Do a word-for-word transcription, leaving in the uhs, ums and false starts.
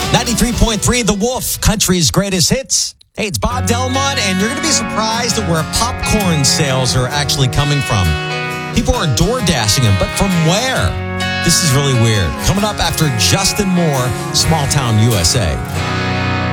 ninety-three point three The Wolf, country's greatest hits. Hey, it's Bob Delmont, and you're going to be surprised at where popcorn sales are actually coming from. People are door dashing them, but from where? This is really weird. Coming up after Justin Moore, Small Town U S A.